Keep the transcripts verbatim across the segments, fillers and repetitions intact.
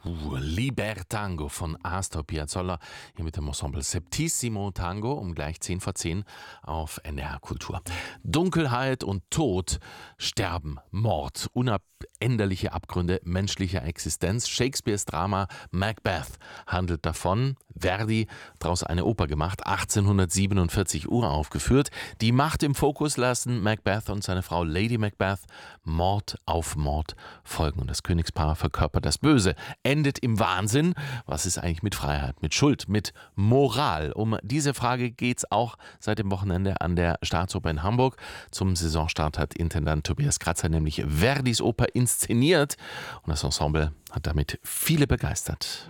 Uh, Libertango von Astor Piazzolla, hier mit dem Ensemble Septissimo Tango um gleich zehn vor zehn auf N D R Kultur. Dunkelheit und Tod, Sterben, Mord, unabänderliche Abgründe menschlicher Existenz. Shakespeares Drama Macbeth handelt davon. Verdi daraus eine Oper gemacht, achtzehnhundertsiebenundvierzig uraufgeführt. Die Macht im Fokus lassen Macbeth und seine Frau Lady Macbeth Mord auf Mord folgen. Und das Königspaar verkörpert das Böse, endet im Wahnsinn. Was ist eigentlich mit Freiheit, mit Schuld, mit Moral? Um diese Frage geht es auch seit dem Wochenende an der Staatsoper in Hamburg. Zum Saisonstart hat Intendant Tobias Kratzer nämlich Verdis Oper inszeniert. Und das Ensemble hat damit viele begeistert.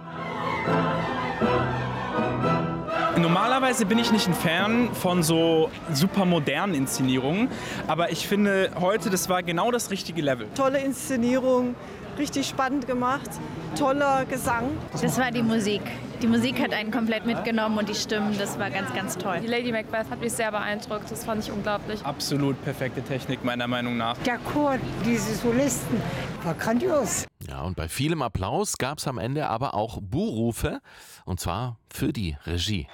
Normalerweise bin ich nicht ein Fan von so super modernen Inszenierungen, aber ich finde heute, das war genau das richtige Level. Tolle Inszenierung, richtig spannend gemacht, toller Gesang. Das war die Musik. Die Musik hat einen komplett mitgenommen und die Stimmen, das war ganz, ganz toll. Die Lady Macbeth hat mich sehr beeindruckt, das fand ich unglaublich. Absolut perfekte Technik, meiner Meinung nach. Der Chor, diese Solisten, war grandios. Ja, und bei vielem Applaus gab es am Ende aber auch Buhrufe, und zwar für die Regie.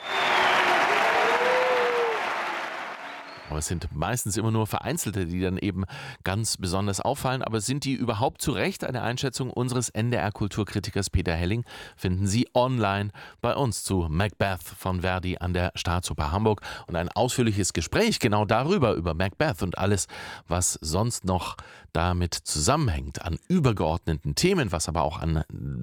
Aber es sind meistens immer nur Vereinzelte, die dann eben ganz besonders auffallen. Aber sind die überhaupt zu Recht? Eine Einschätzung unseres N D R-Kulturkritikers Peter Helling finden Sie online bei uns zu Macbeth von Verdi an der Staatsoper Hamburg. Und ein ausführliches Gespräch genau darüber, über Macbeth und alles, was sonst noch damit zusammenhängt, an übergeordneten Themen, was aber auch an